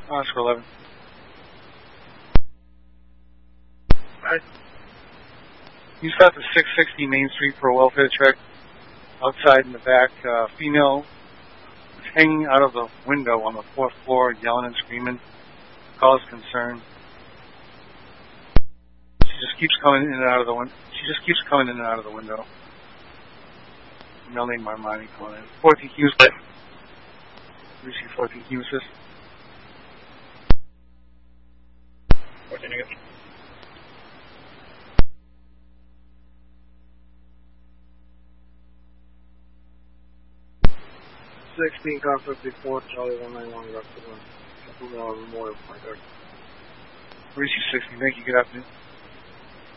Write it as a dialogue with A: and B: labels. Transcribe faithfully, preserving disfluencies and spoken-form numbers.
A: Oscar eleven.
B: Right.
A: You stop at six sixty Main Street for a welfare check. Outside in the back, uh, female is hanging out of the window on the fourth floor, yelling and screaming. Cause concern. She just keeps coming in and out of the window. She just keeps coming in and out of the window. Male named Marmani calling in. fourteen Hughes. Lucy fourteen Hughes.
B: fourteen again. sixteen car fifty-four, Charlie one nine one, Russell one. Memorial Park.
A: Lucy sixty, thank you, good afternoon.